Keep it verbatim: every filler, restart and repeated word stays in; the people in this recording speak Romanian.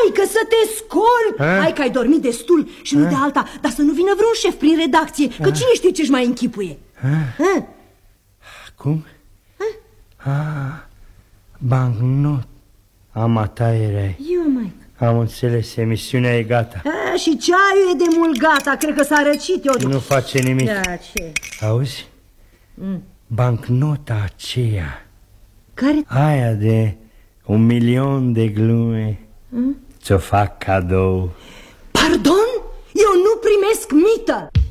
Maică, să te scoli! Ha? Hai că ai dormit destul și nu ha? de alta, dar să nu vină vreun șef prin redacție, că ha? cine știe ce-și mai închipuie. Ha? Ha? Cum? Ha? Ah, bancnot. Ama ta erai. Eu, maică. Am înțeles, emisiunea e gata. A, și ceaiul e de mult gata, cred că s-a răcit eu. Nu face nimic. Da, ce? Auzi? Mm. Bancnota aceea, care? Aia de un milion de glume, mm? ți-o fac cadou. Pardon? Eu nu primesc mită.